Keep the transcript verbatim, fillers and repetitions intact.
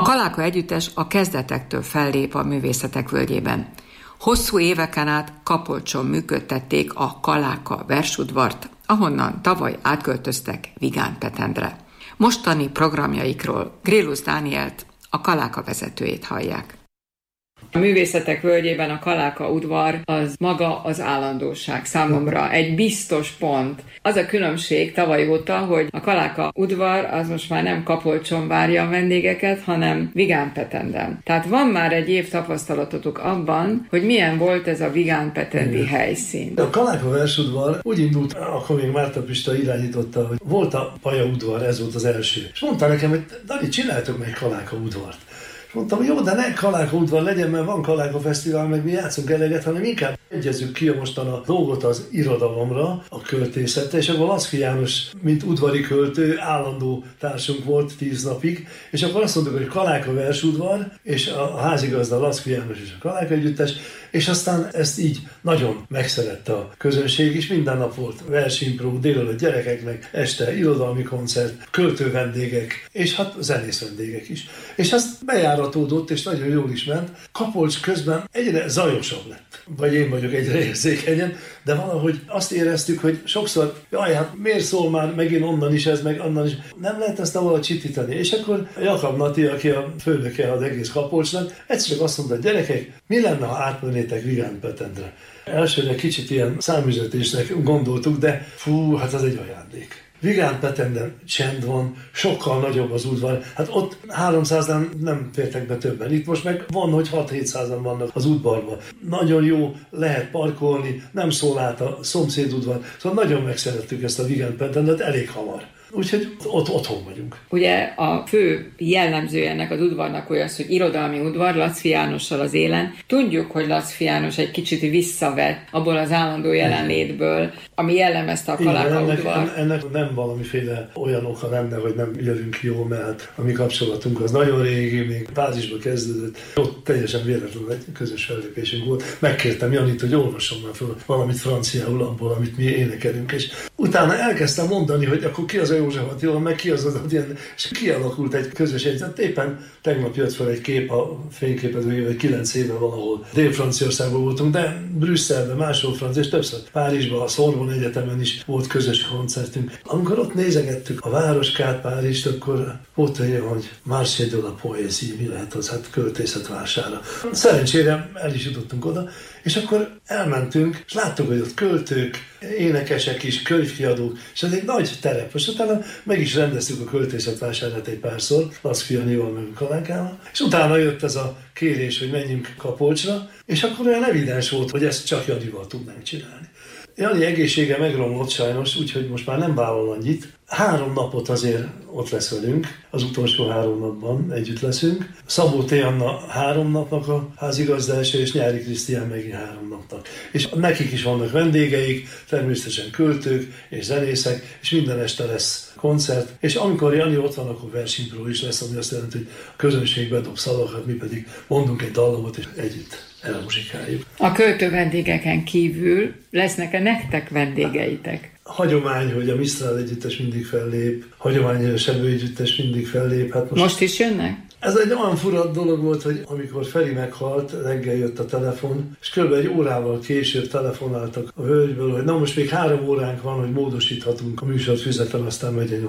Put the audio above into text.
Kaláka együttes a kezdetektől fellép a művészetek völgyében. Hosszú éveken át Kapolcson működtették a Kaláka versudvart, ahonnan tavaly átköltöztek Vigánpetendre. Mostani programjaikról Grélusz Dánielt, a Kaláka vezetőjét hallják. A művészetek völgyében a Kaláka udvar az maga az állandóság számomra, egy biztos pont. Az a különbség tavaly óta, hogy a Kaláka udvar az most már nem Kapolcson várja a vendégeket, hanem Vigánpetenden. Tehát van már egy év tapasztalatotok abban, hogy milyen volt ez a vigánpetendi helyszín. A Kaláka versudvar úgy indult, akkor még Márta Pista irányította, hogy volt a pályaudvar, ez volt az első. És mondta nekem, hogy Dani, csináltok meg Kaláka udvart. És mondtam, jó, de ne Kaláka udvar legyen, mert van Kaláka fesztivál, meg mi játszunk eleget, hanem inkább egyezzük ki mostan a dolgot az irodalomra, a költészetre, és akkor Laszki János, mint udvari költő, állandó társunk volt tíz napig, és akkor azt mondtuk, hogy Kaláka versudvar, és a házigazda Laszki János és a Kaláka együttes, és aztán ezt így nagyon megszerette a közönség is, minden nap volt versimpró, délelőtt gyerekeknek, este irodalmi koncert, költő vendégek, és hát zenész vendégek is. És azt bejáratódott, és nagyon jól is ment. Kapolcs közben egyre zajosabb lett, vagy én vagyok egyre érzékenyen, de valahogy azt éreztük, hogy sokszor, jaj, hát miért szól már megint onnan is ez, meg onnan is. Nem lehet ezt ahol csitítani. És akkor Jakab Nati, aki a főnöke az egész Kapolcsnak, egyszer csak azt mondta, gyerekek, mi lenne, ha átmennétek Vigánpetendre? Elsőre kicsit ilyen számüzetésnek gondoltuk, de fú, hát az egy ajándék. Vigánpetenden csend van, sokkal nagyobb az udvar. Hát ott háromszázan nem fértek be többen. Itt most meg van, hogy hat-hétszázan vannak az udvarban. Nagyon jó, lehet parkolni, nem szól át a szomszéd udvar. Szóval nagyon megszerettük ezt a Vigánpetendet elég hamar. Úgyhogy ott otthon vagyunk. Ugye a fő jellemzője ennek az udvarnak olyan, hogy irodalmi udvar, Laczfi Jánossal az élen. Tudjuk, hogy Laczfi János egy kicsit visszavett abból az állandó jelenlétből, ami jellemezte a Kaláka udvar. Ennek nem valamiféle olyan oka lenne, hogy nem jövünk jól, mert a mi kapcsolatunk az nagyon régi, még Párizsba kezdődött. Ott teljesen véletlenül egy közös fellépésünk volt. Megkértem Janit, hogy olvasson már fel valamit franciául abból, amit mi énekelünk. És utána elkezdtem mondani, hogy akkor ki az a József Attila, meg ki az az ilyen, és kialakult egy közös jegyzet. Éppen tegnap jött fel egy kép a fényképezőjével, hogy kilenc éve valahol Dél-Franciaországban voltunk, de Brüsszelben, máshol francia, és többször Párizsban, a Sorbonne Egyetemen is volt közös koncertünk. Amikor ott nézegettük a városkát, Párizst, akkor volt olyan, hogy Marché de la Poésie, mi lehet az, hát költészetvására. Szerencsére el is jutottunk oda, és akkor elmentünk, és láttuk, hogy ott költők, énekesek is, könyvkiadók, és ez egy nagy terep. És utána meg is rendeztük a költészetvásárát egy párszor, Laszki Janival, meg a Kalákával, és utána jött ez a kérés, hogy menjünk Kapolcsra, és akkor olyan evidens volt, hogy ezt csak Janival tudnánk csinálni. Jani egészsége megromlott sajnos, úgyhogy most már nem vállal annyit. Három napot azért ott lesz velünk, az utolsó három napban együtt leszünk. Szabó T. Anna három napnak a házigazdása, és Nyári Krisztián megint három napnak. És nekik is vannak vendégeik, természetesen költők és zenészek, és minden este lesz koncert. És amikor Jani ott van, akkor versimpró is lesz, ami azt jelenti, hogy a közönség bedob szavakat, mi pedig mondunk egy dallamot, és együtt elmuzsikáljuk. A költő vendégeken kívül lesznek-e nektek vendégeitek? Hagyomány, hogy a Mistral együttes mindig fellép, hagyomány, hogy a Sebő együttes mindig fellép. Hát most, most is jönnek? Ez egy olyan fura dolog volt, hogy amikor Feri meghalt, reggel jött a telefon, és kb. Egy órával később telefonáltak a völgyből, hogy na most még három óránk van, hogy módosíthatunk a műsorfüzeten, aztán megy egy